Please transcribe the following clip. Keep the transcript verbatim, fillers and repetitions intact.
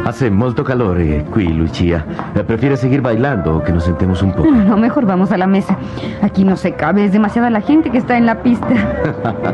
Hace molto calore qui, Lucia. ¿Prefiere seguir bailando o que nos sentemos un poco? No, mejor vamos a la mesa. Aquí no se cabe, es demasiada la gente que está en la pista.